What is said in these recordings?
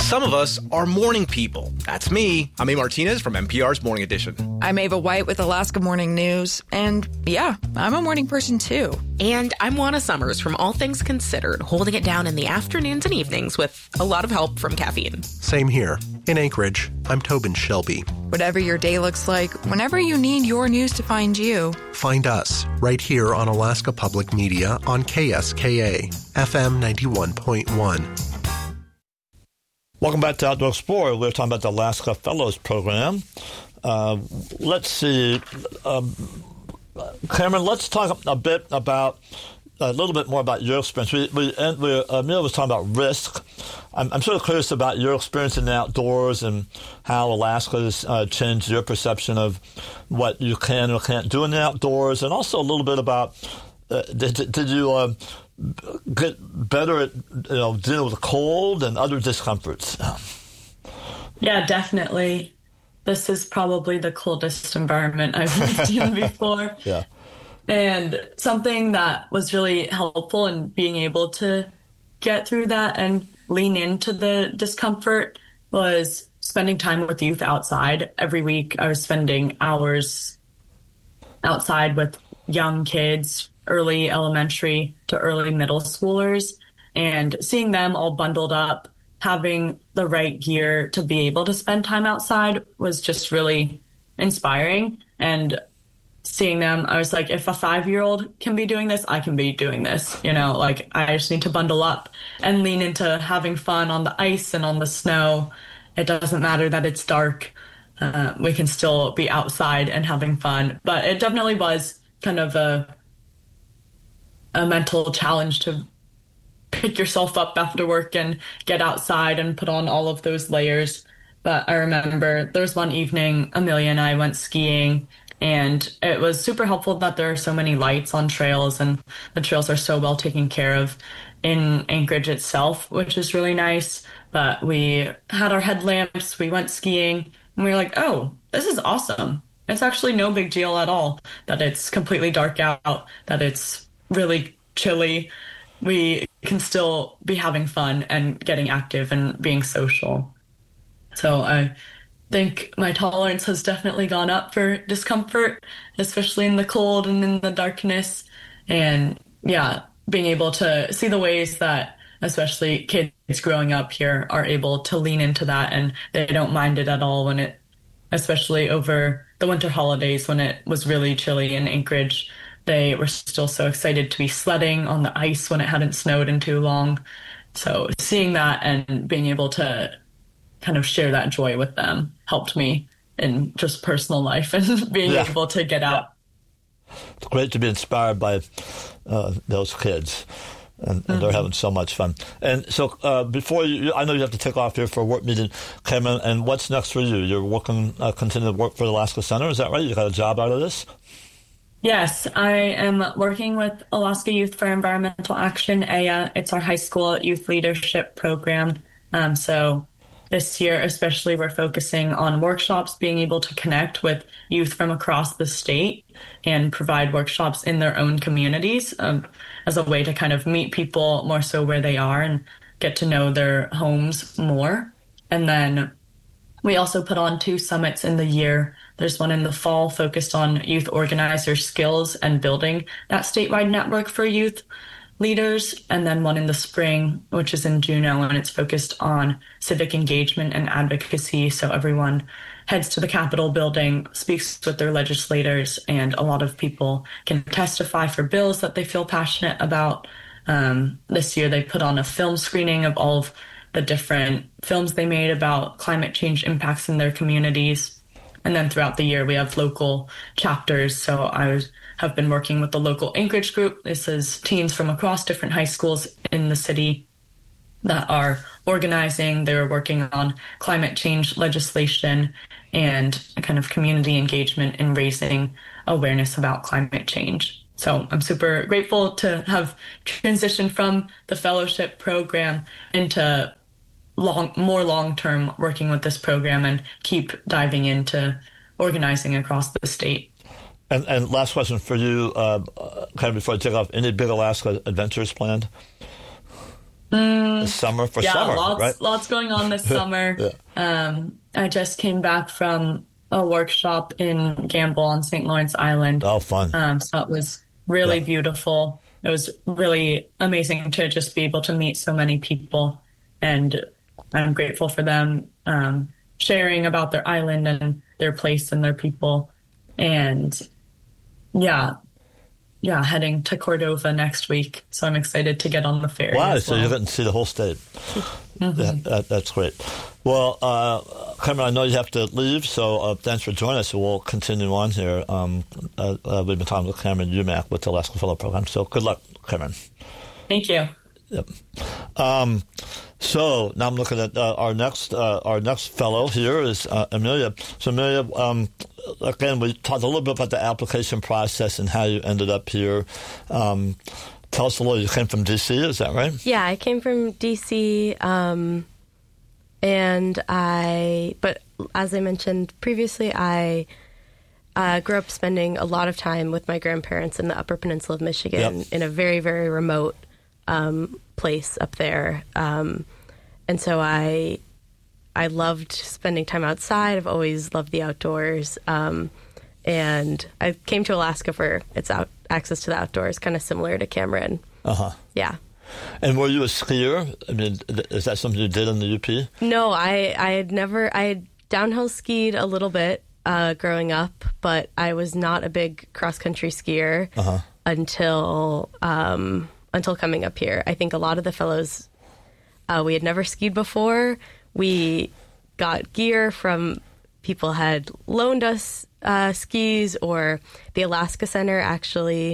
Some of us are morning people. That's me. I'm A. Martinez from NPR's Morning Edition. I'm Ava White with Alaska Morning News. And yeah, I'm a morning person too. And I'm Juana Summers from All Things Considered, holding it down in the afternoons and evenings with a lot of help from caffeine. Same here. In Anchorage, I'm Tobin Shelby. Whatever your day looks like, whenever you need your news to find you, find us right here on Alaska Public Media on KSKA, FM 91.1. Welcome back to Outdoor Explorer. We're talking about the Alaska Fellows Program. Let's see. Cameron, let's talk a little bit more about your experience. Amelia was talking about risk. I'm sort of curious about your experience in the outdoors and how Alaska has changed your perception of what you can or can't do in the outdoors, and also a little bit about did you get better at dealing with the cold and other discomforts? Yeah, definitely. This is probably the coldest environment I've lived in before. Yeah. And something that was really helpful in being able to get through that and lean into the discomfort was spending time with youth outside. Every week I was spending hours outside with young kids, early elementary to early middle schoolers, and seeing them all bundled up, having the right gear to be able to spend time outside was just really inspiring. And seeing them, I was like, if a 5-year-old can be doing this, I can be doing this. I just need to bundle up and lean into having fun on the ice and on the snow. It doesn't matter that it's dark. We can still be outside and having fun. But it definitely was kind of a mental challenge to pick yourself up after work and get outside and put on all of those layers. But I remember there was one evening, Amelia and I went skiing, and it was super helpful that there are so many lights on trails, and the trails are so well taken care of in Anchorage itself, which is really nice. But we had our headlamps, we went skiing, and we were like, oh, this is awesome. It's actually no big deal at all that it's completely dark out, that it's really chilly. We can still be having fun and getting active and being social. So I think my tolerance has definitely gone up for discomfort, especially in the cold and in the darkness. And yeah, being able to see the ways that especially kids growing up here are able to lean into that, and they don't mind it at all especially over the winter holidays when it was really chilly in Anchorage. They were still so excited to be sledding on the ice when it hadn't snowed in too long. So seeing that and being able to kind of share that joy with them helped me in just personal life and being able to get out. It's great to be inspired by those kids. And they're having so much fun. And so before I know you have to take off here for a work meeting, Cameron, and what's next for you? You're working, continuing to work for the Alaska Center, is that right? You got a job out of this? Yes, I am working with Alaska Youth for Environmental Action, AYA. It's our high school youth leadership program. So this year, especially, we're focusing on workshops, being able to connect with youth from across the state and provide workshops in their own communities as a way to kind of meet people more so where they are and get to know their homes more. And then we also put on 2 summits in the year. There's one in the fall focused on youth organizer skills and building that statewide network for youth leaders, and then one in the spring, which is in Juneau, and it's focused on civic engagement and advocacy. So everyone heads to the Capitol building, speaks with their legislators, and a lot of people can testify for bills that they feel passionate about. This year they put on a film screening of all of the different films they made about climate change impacts in their communities. And then throughout the year, we have local chapters. So I have been working with the local Anchorage group. This is teens from across different high schools in the city that are organizing. They're working on climate change legislation and a kind of community engagement in raising awareness about climate change. So I'm super grateful to have transitioned from the fellowship program into more long-term working with this program and keep diving into organizing across the state. And last question for you, kind of before I take off, any big Alaska adventures planned? Summer, right? Lots going on this summer. I just came back from a workshop in Gamble on St. Lawrence Island. Oh, fun. So it was really beautiful. It was really amazing to just be able to meet so many people, and I'm grateful for them sharing about their island and their place and their people. And heading to Cordova next week. So I'm excited to get on the ferry. Wow, so you're getting to see the whole state. That's great. Well, Cameron, I know you have to leave, so thanks for joining us. We'll continue on here. We've been talking with Cameron Umack with the Alaska Fellow Program. So good luck, Cameron. Thank you. Yep. So now I'm looking at our next fellow here is Amelia. So Amelia, again, we talked a little bit about the application process and how you ended up here. Tell us a little. You came from D.C., is that right? Yeah, I came from D.C., but as I mentioned previously, I grew up spending a lot of time with my grandparents in the Upper Peninsula of Michigan in a very, very remote place up there. And so I loved spending time outside. I've always loved the outdoors. And I came to Alaska for its access to the outdoors, kind of similar to Cameron. Uh-huh. Yeah. And were you a skier? I mean, is that something you did in the UP? No, I had downhill skied a little bit growing up, but I was not a big cross-country skier until coming up here. I think a lot of the fellows, we had never skied before. We got gear from people had loaned us skis, or the Alaska Center actually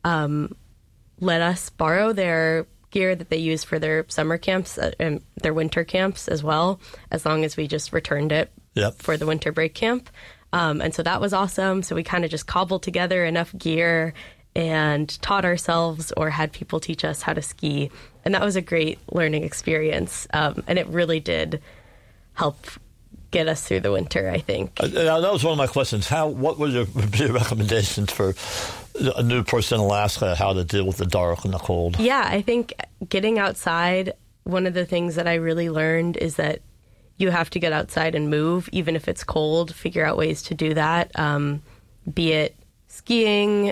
let us borrow their gear that they use for their summer camps and their winter camps as well, as long as we just returned it for the winter break camp. And so that was awesome. So we kind of just cobbled together enough gear and taught ourselves or had people teach us how to ski. And that was a great learning experience. And it really did help get us through the winter, I think. That was one of my questions. What would your recommendations for a new person in Alaska, how to deal with the dark and the cold? Yeah, I think getting outside, one of the things that I really learned is that you have to get outside and move, even if it's cold, figure out ways to do that, be it skiing.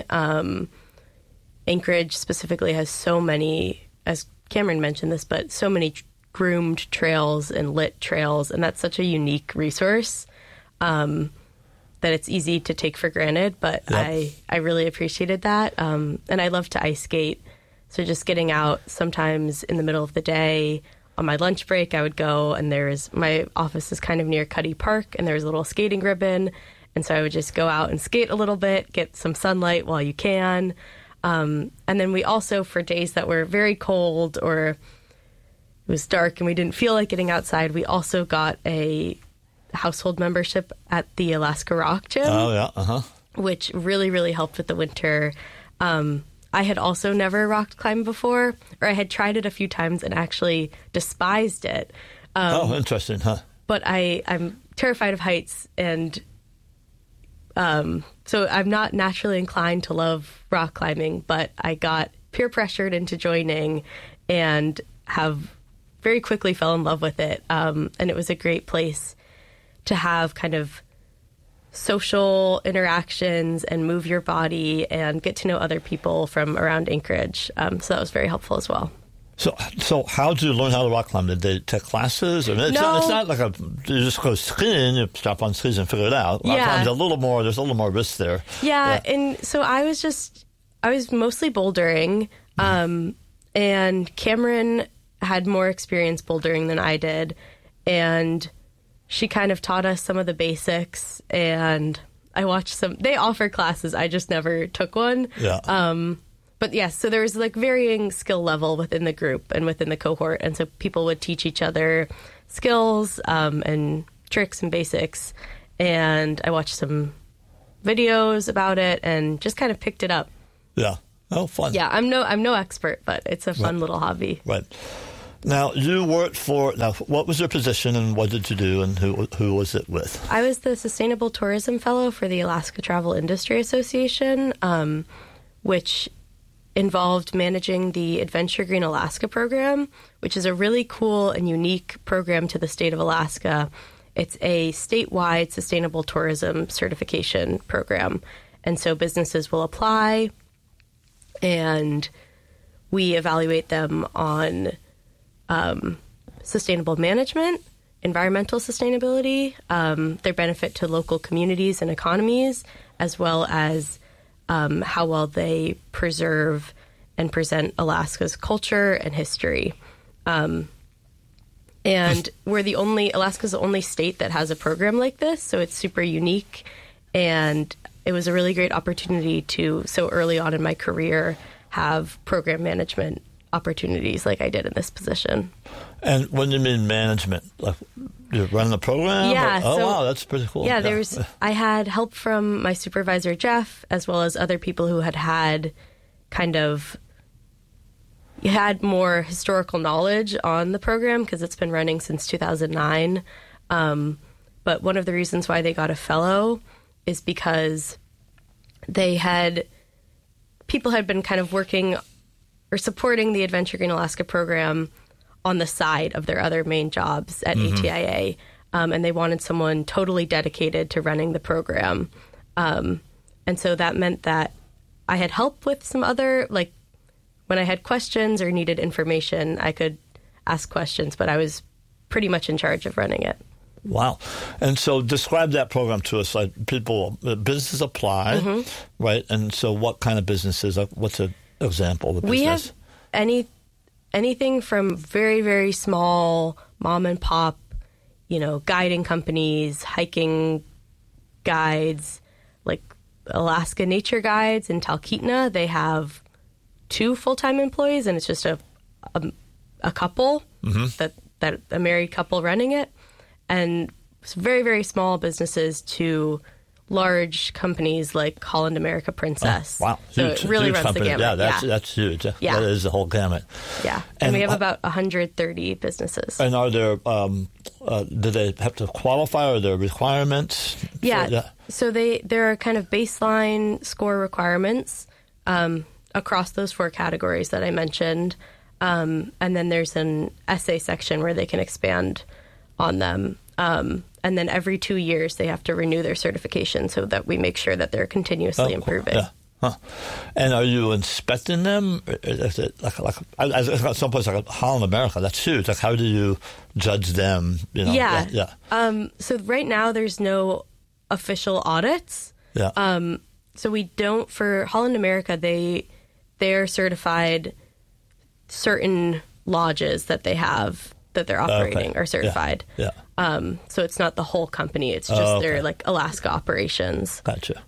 Anchorage specifically has so many, as Cameron mentioned this, but so many groomed trails and lit trails, and that's such a unique resource that it's easy to take for granted, but I really appreciated that. And I love to ice skate, so just getting out sometimes in the middle of the day. On my lunch break, I would go, and my office is kind of near Cuddy Park, and there's a little skating ribbon, and so I would just go out and skate a little bit, get some sunlight while you can. And then we also, for days that were very cold or it was dark and we didn't feel like getting outside, we also got a household membership at the Alaska Rock Gym. Oh, yeah, which really, really helped with the winter. I had also never rock climbed before, or I had tried it a few times and actually despised it. Interesting, huh? But I'm terrified of heights, and so I'm not naturally inclined to love rock climbing, but I got peer pressured into joining and have very quickly fell in love with it. And it was a great place to have kind of social interactions and move your body and get to know other people from around Anchorage. So that was very helpful as well. So how did you learn how to rock climb? Did they take classes? I mean, it's not like you just go skiing, you strap on skis and figure it out. Rock climbing's there's a little more risk there. Yeah, and so I was mostly bouldering, and Cameron had more experience bouldering than I did, and she kind of taught us some of the basics, and I watched they offer classes, I just never took one. Yeah. But yes, so there was like varying skill level within the group and within the cohort. And so people would teach each other skills and tricks and basics. And I watched some videos about it and just kind of picked it up. Yeah. Oh, fun. Yeah, I'm no expert, but it's a fun little hobby. Right. Now, what was your position and what did you do and who was it with? I was the Sustainable Tourism Fellow for the Alaska Travel Industry Association, which involved managing the Adventure Green Alaska program, which is a really cool and unique program to the state of Alaska. It's a statewide sustainable tourism certification program. And so businesses will apply, and we evaluate them on sustainable management, environmental sustainability, their benefit to local communities and economies, as well as how well they preserve and present Alaska's culture and history. And Alaska's the only state that has a program like this, so it's super unique. And it was a really great opportunity to, so early on in my career, have program management opportunities like I did in this position. And when you mean management, like you run the program? Yeah. Wow, that's pretty cool. Yeah, I had help from my supervisor, Jeff, as well as other people who had more historical knowledge on the program because it's been running since 2009. But one of the reasons why they got a fellow is because people had been kind of working or supporting the Adventure Green Alaska program on the side of their other main jobs at ATIA, and they wanted someone totally dedicated to running the program. And so that meant that I had help with some other, like when I had questions or needed information, I could ask questions, but I was pretty much in charge of running it. Wow. And so describe that program to us. Like businesses apply, right? And so what kind of businesses, what's an example of a business? We have anything from very, very small mom and pop, guiding companies, hiking guides, like Alaska Nature Guides in Talkeetna. They have 2 full-time employees, and it's just a couple, that a married couple running it. And it's very, very small businesses to large companies like Holland America Princess. Oh, wow. So it really runs company. the gamut. Yeah, that's huge. Yeah. That is the whole gamut. Yeah. And we have about 130 businesses. And are there, do they have to qualify? Are there requirements? Yeah. So there are kind of baseline score requirements across those 4 categories that I mentioned. And then there's an essay section where they can expand on them. And then every 2 years they have to renew their certification so that we make sure that they're continuously improving. Yeah. Huh. And are you inspecting them? Is it like someplace like Holland America? That's huge. Like, how do you judge them? Yeah. So right now there's no official audits. Yeah. So we don't, for Holland America, they're certified. Certain lodges that they have that they're operating are certified. Yeah. So it's not the whole company. It's just their like Alaska operations. Gotcha.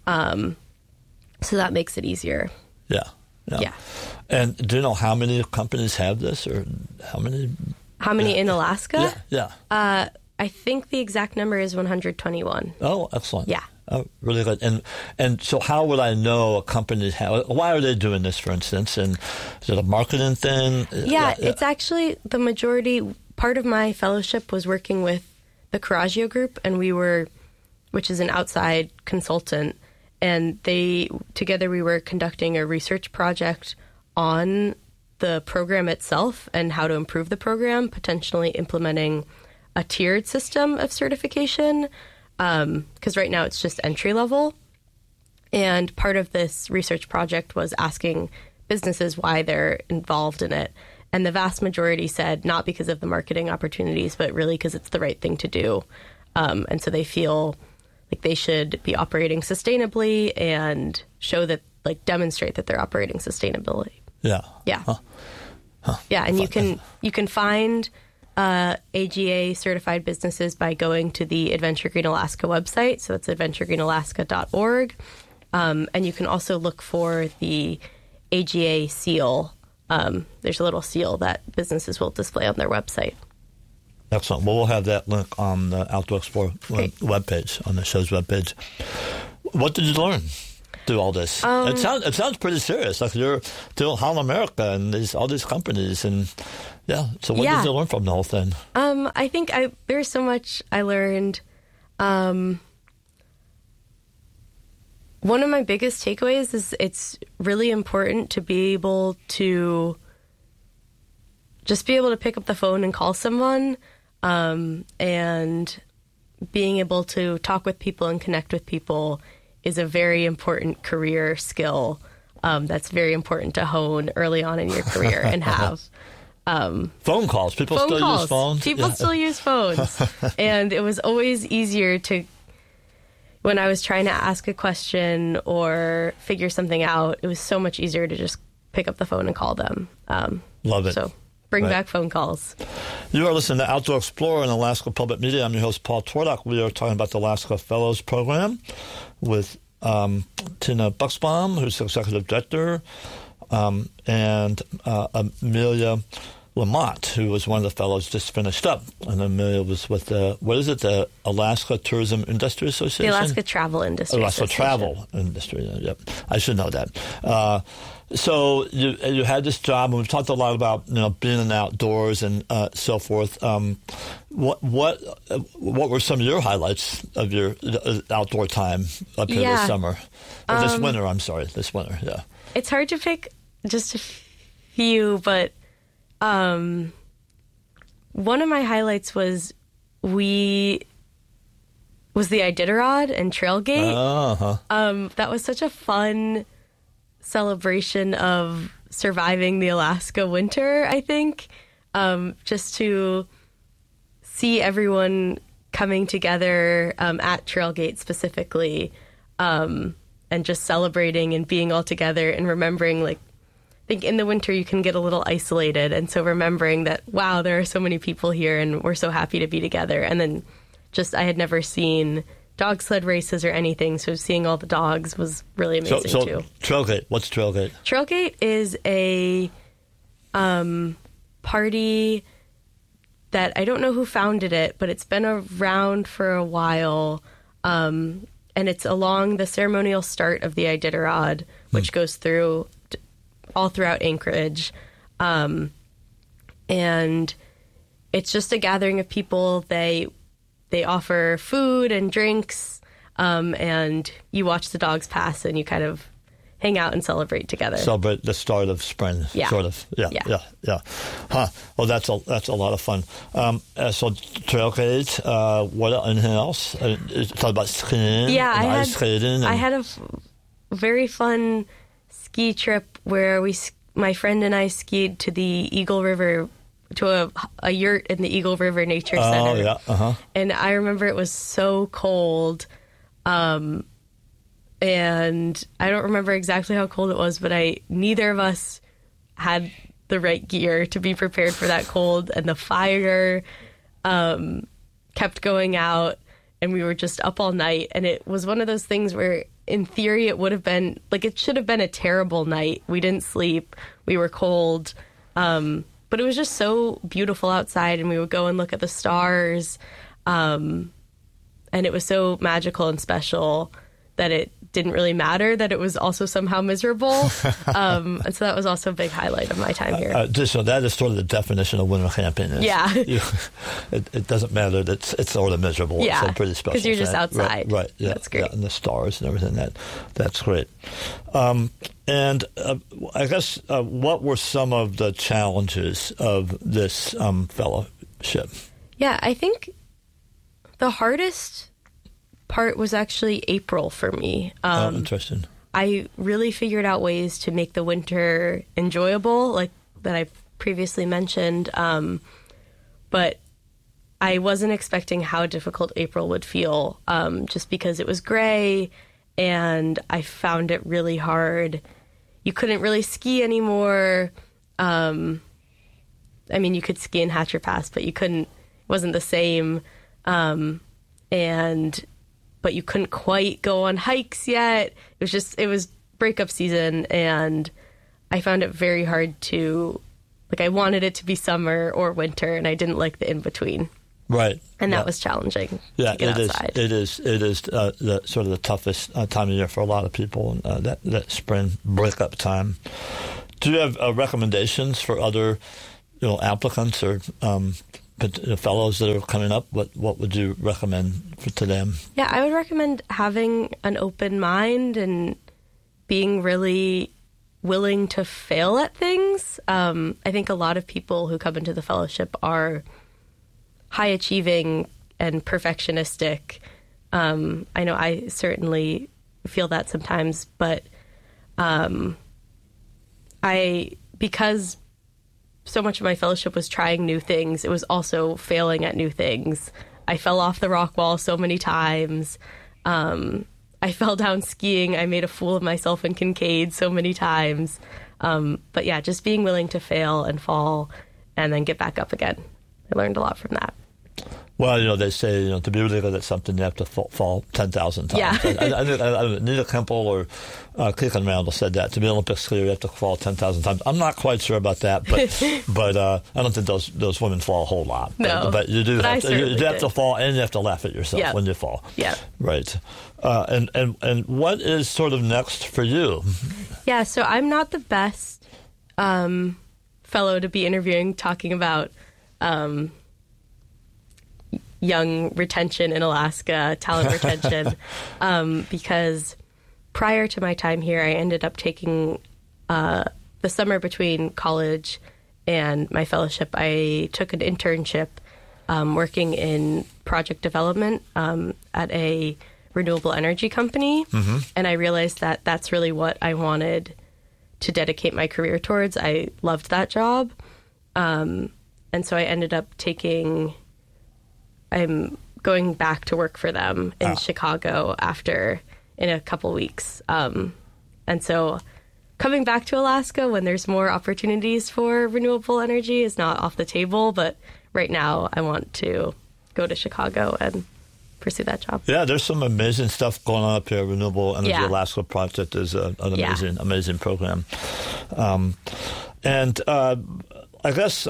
So that makes it easier. Yeah. And do you know how many companies have this, or how many? How many in Alaska? Yeah. I think the exact number is 121. Oh, excellent. Yeah. Oh, really good. And so how would I know a company, why are they doing this, for instance? And is it a marketing thing? Yeah, it's actually the majority. Part of my fellowship was working with the Coraggio Group, and which is an outside consultant, and together we were conducting a research project on the program itself and how to improve the program, potentially implementing a tiered system of certification, because right now it's just entry level. And part of this research project was asking businesses why they're involved in it. And the vast majority said not because of the marketing opportunities, but really because it's the right thing to do. And so they feel like they should be operating sustainably and demonstrate that they're operating sustainably. Yeah. Yeah. Yeah, and you can find AGA certified businesses by going to the Adventure Green Alaska website. So it's adventuregreenalaska.org. And you can also look for the AGA seal. There's a little seal that businesses will display on their website. Excellent. Well, we'll have that link on the Outdoor Explorer webpage, on the show's webpage. What did you learn through all this? It sounds pretty serious. Like you're doing Holland America and all these companies, and So what did you learn from the whole thing? I think there's so much I learned. One of my biggest takeaways is it's really important to be able to just be able to pick up the phone and call someone, and being able to talk with people and connect with people is a very important career skill that's very important to hone early on in your career and have. Phone calls. People still use phones? People still use phones. And it was always easier to, when I was trying to ask a question or figure something out, it was so much easier to just pick up the phone and call them. Love it. So bring back phone calls. You are listening to Outdoor Explorer on Alaska Public Media. I'm your host, Paul Twardock. We are talking about the Alaska Fellows Program with Tina Buxbaum, who's the executive director, and Amelia Lamont, who was one of the fellows just finished up. And Amelia was with the Alaska Tourism Industry Association? The Alaska Travel Industry Alaska Travel Industry, yep. I should know that. So you had this job, and we've talked a lot about being in the outdoors and so forth. What were some of your highlights of your outdoor time up here this summer? Or this winter, this winter, yeah. It's hard to pick just a few, but one of my highlights was the Iditarod and Trailgate. That was such a fun celebration of surviving the Alaska winter, I think. Just to see everyone coming together at Trailgate specifically, and just celebrating and being all together and remembering, I think in the winter you can get a little isolated, and so remembering that, wow, there are so many people here and we're so happy to be together. And then I had never seen dog sled races or anything, so seeing all the dogs was really amazing too. Trailgate, what's Trailgate? Trailgate is a party that I don't know who founded it, but it's been around for a while, and it's along the ceremonial start of the Iditarod, which goes through all throughout Anchorage, and it's just a gathering of people. They offer food and drinks, and you watch the dogs pass, and you kind of hang out and celebrate together. Celebrate the start of spring, sort of. Yeah. Huh. Well, that's a lot of fun. So Trailgate, what anything else? Talk about skiing, ice skating. I had a very fun ski trip where my friend and I skied to the Eagle River, to a yurt in the Eagle River Nature Center. Oh, yeah. And I remember it was so cold. And I don't remember exactly how cold it was, but neither of us had the right gear to be prepared for that cold. And the fire kept going out, and we were just up all night. And it was one of those things where, in theory, it would have been, it should have been a terrible night. We didn't sleep. We were cold. But it was just so beautiful outside, and we would go and look at the stars. And it was so magical and special that it didn't really matter that it was also somehow miserable. And so that was also a big highlight of my time here. So that is sort of the definition of winter camping. Yeah. It doesn't matter that it's sort of miserable. Yeah. It's pretty special. Because you're just outside. Right. Yeah. That's great. Yeah, and the stars and everything. That's great. And I guess what were some of the challenges of this fellowship? Yeah, I think the hardest part was actually April for me. Interesting. I really figured out ways to make the winter enjoyable, like that I previously mentioned. But I wasn't expecting how difficult April would feel, just because it was gray, and I found it really hard. You couldn't really ski anymore. You could ski in Hatcher Pass, but you couldn't. It wasn't the same. But you couldn't quite go on hikes yet. It was breakup season, and I found it very hard to, I wanted it to be summer or winter, and I didn't like the in-between. Right. And that was challenging. Yeah, to get outside. It is the sort of the toughest time of year for a lot of people, and that spring breakup time. Do you have recommendations for other, applicants or fellows that are coming up, what would you recommend to them? Yeah, I would recommend having an open mind and being really willing to fail at things. I think a lot of people who come into the fellowship are high achieving and perfectionistic. I know I certainly feel that sometimes, but because so much of my fellowship was trying new things, it was also failing at new things. I fell off the rock wall so many times. I fell down skiing. I made a fool of myself in Kincaid so many times. But yeah, just being willing to fail and fall and then get back up again. I learned a lot from that. Well, they say, to be really good at something, you have to fall 10,000 times. Yeah. I Nina Kemple or Cleveland Randall said that. To be an Olympic skier, you have to fall 10,000 times. I'm not quite sure about that, but I don't think those women fall a whole lot. No. But you do have to fall, and you have to laugh at yourself when you fall. Yeah. Right. And what is sort of next for you? Yeah, so I'm not the best fellow to be interviewing, talking about young retention in Alaska, talent retention, because prior to my time here, I ended up taking the summer between college and my fellowship. I took an internship working in project development at a renewable energy company, and I realized that that's really what I wanted to dedicate my career towards. I loved that job, and so I ended up I'm going back to work for them in Chicago in a couple weeks. And so coming back to Alaska when there's more opportunities for renewable energy is not off the table. But right now I want to go to Chicago and pursue that job. Yeah, there's some amazing stuff going on up here. Renewable Energy Alaska Project is an amazing program. And I guess...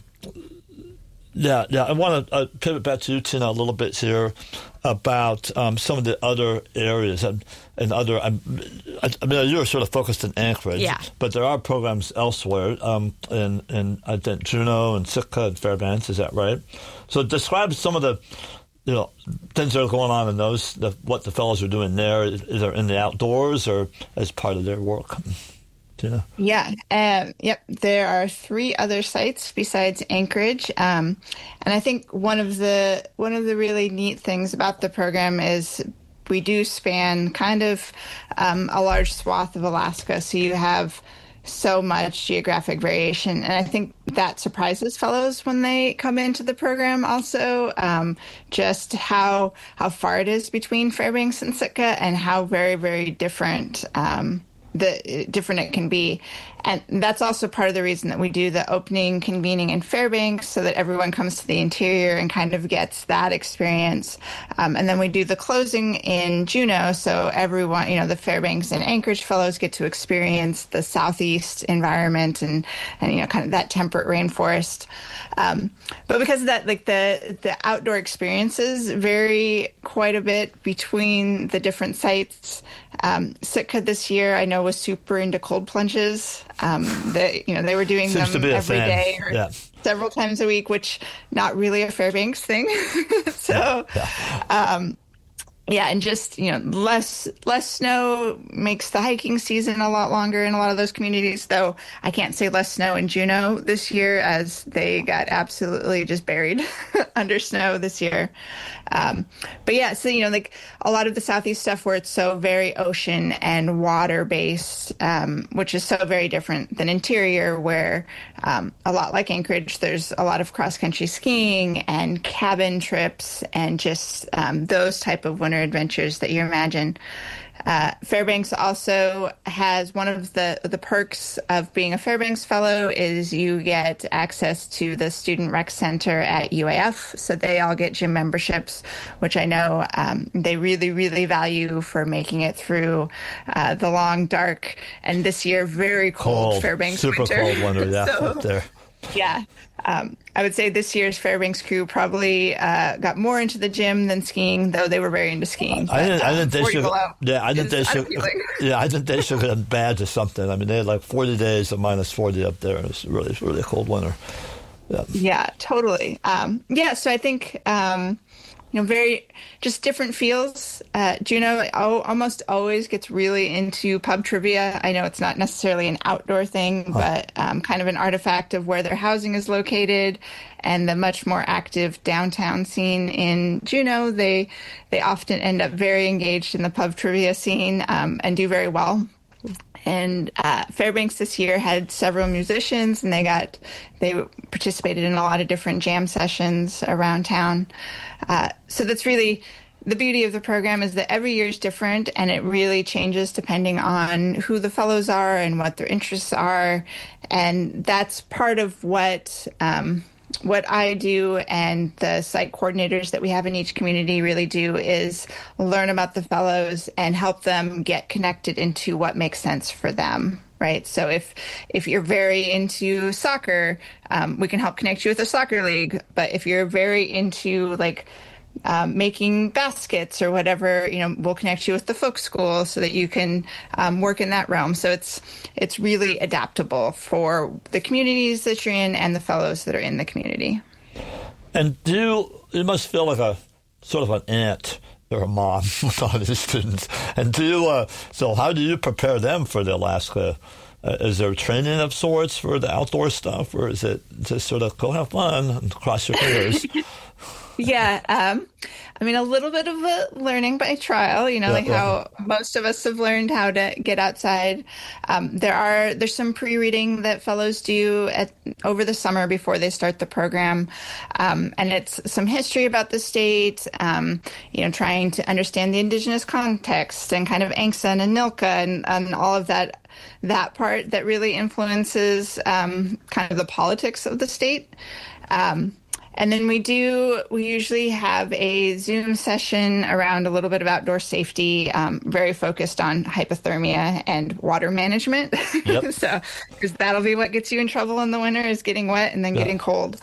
I want to pivot back to you, Tina, a little bit here about some of the other areas and other. I mean, you're sort of focused in Anchorage, but there are programs elsewhere in I think Juneau and Sitka and Fairbanks. Is that right? So describe some of the things that are going on in those. What the fellows are doing there, either in the outdoors or as part of their work. Tina? Yeah. Yep. There are 3 other sites besides Anchorage. And I think one of the really neat things about the program is we do span kind of a large swath of Alaska. So you have so much geographic variation. And I think that surprises fellows when they come into the program also, just how far it is between Fairbanks and Sitka and how very, very different different it can be. And that's also part of the reason that we do the opening convening in Fairbanks, so that everyone comes to the interior and kind of gets that experience. And then we do the closing in Juneau, so everyone, the Fairbanks and Anchorage fellows get to experience the southeast environment and kind of that temperate rainforest. But because of that, like the outdoor experiences vary quite a bit between the different sites. Sitka this year, I know, was super into cold plunges. They were doing them every day or several times a week, which not really a Fairbanks thing. So, and just, less snow makes the hiking season a lot longer in a lot of those communities, though I can't say less snow in Juneau this year, as they got absolutely just buried under snow this year. But yeah, so, like a lot of the southeast stuff where it's so very ocean and water based, which is so very different than interior, where a lot like Anchorage, there's a lot of cross country skiing and cabin trips and just those type of winter adventures that you imagine. Fairbanks also has one of the perks of being a Fairbanks fellow is you get access to the Student Rec Center at UAF. So they all get gym memberships, which I know they really, really value for making it through the long, dark, and this year very cold Fairbanks super winter. Cold winter, yeah, So, up there. Yeah. I would say this year's Fairbanks crew probably got more into the gym than skiing, though they were very into skiing. I think they should. Yeah, I think they should. Yeah, I think they should get a badge or something. I mean, they had like 40 days of -40 up there, and it's really, really cold winter. Yeah, totally. So I think, very just different feels. Juneau almost always gets really into pub trivia. I know it's not necessarily an outdoor thing, but kind of an artifact of where their housing is located and the much more active downtown scene in Juneau. They often end up very engaged in the pub trivia scene and do very well. And Fairbanks this year had several musicians, and they participated in a lot of different jam sessions around town. So that's really the beauty of the program, is that every year is different, and it really changes depending on who the fellows are and what their interests are. And that's part of what I do and the site coordinators that we have in each community really do, is learn about the fellows and help them get connected into what makes sense for them, right? So if you're very into soccer, we can help connect you with a soccer league. But if you're very into making baskets or whatever, we'll connect you with the folk school so that you can work in that realm. So it's really adaptable for the communities that you're in and the fellows that are in the community. And you must feel like a sort of an aunt or a mom with all these students. And so how do you prepare them for the Alaska? Is there training of sorts for the outdoor stuff, or is it just sort of go have fun and cross your fingers? Yeah. A little bit of a learning by trial, how most of us have learned how to get outside. There's some pre-reading that fellows do over the summer before they start the program. And it's some history about the state, trying to understand the indigenous context and kind of Angsa and Anilka and all of that part that really influences kind of the politics of the state. And then we usually have a Zoom session around a little bit of outdoor safety, very focused on hypothermia and water management. Yep. So, because that'll be what gets you in trouble in the winter, is getting wet and then getting cold.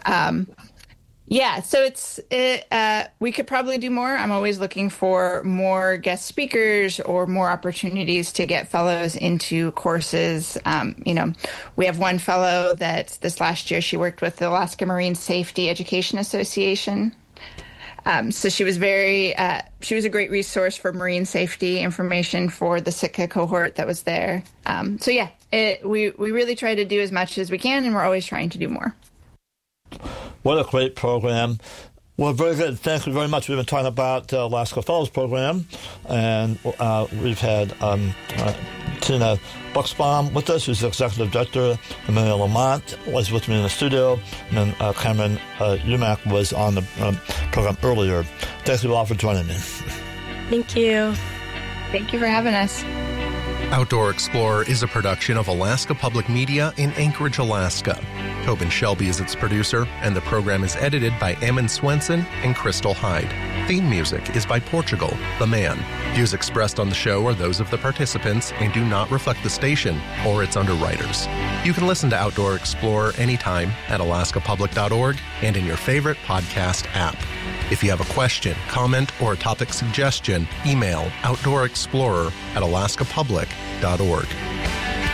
Yeah. So we could probably do more. I'm always looking for more guest speakers or more opportunities to get fellows into courses. We have one fellow that this last year, she worked with the Alaska Marine Safety Education Association. So she was she was a great resource for marine safety information for the Sitka cohort that was there. We really try to do as much as we can, and we're always trying to do more. What a great program. Well, very good. Thank you very much. We've been talking about the Alaska Fellows Program, and we've had Tina Buxbaum with us, who's the Executive Director. Amelia Lamont was with me in the studio, and then Cameron Umack was on the program earlier. Thank you all for joining me. Thank you. Thank you for having us. Outdoor Explorer is a production of Alaska Public Media in Anchorage, Alaska. Tobin Shelby is its producer, and the program is edited by Eamon Swenson and Crystal Hyde. Theme music is by Portugal, The Man. Views expressed on the show are those of the participants and do not reflect the station or its underwriters. You can listen to Outdoor Explorer anytime at alaskapublic.org and in your favorite podcast app. If you have a question, comment, or a topic suggestion, email outdoorexplorer@alaskapublic.org.